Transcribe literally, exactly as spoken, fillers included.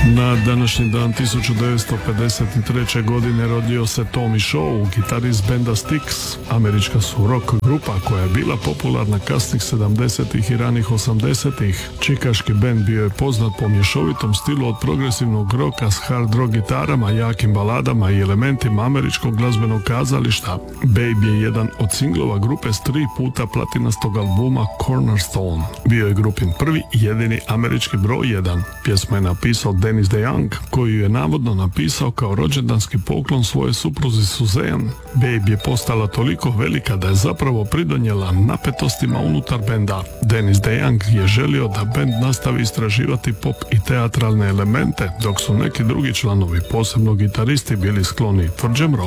Na današnji dan tisuću devetsto pedeset treće. godine rodio se Tommy Shaw, gitarist benda Styx. Američka su rock grupa koja je bila popularna kasnih sedamdesetih i ranih osamdesetih. Čikaški bend bio je poznat po mješovitom stilu od progresivnog roka s hard rock gitarama, jakim baladama i elementima američkog glazbenog kazališta. Babe je jedan od singlova grupe s tri puta platinastog albuma Cornerstone. Bio je grupin prvi i jedini američki broj jedan. Pjesma je napisao Dennis DeYoung, koji ju je navodno napisao kao rođendanski poklon svoje supruzi Suzanne. Babe je postala toliko velika da je zapravo pridonijela napetostima unutar benda. Dennis DeYoung je želio da bend nastavi istraživati pop i teatralne elemente, dok su neki drugi članovi, posebno gitaristi, bili skloni tvrđem roku.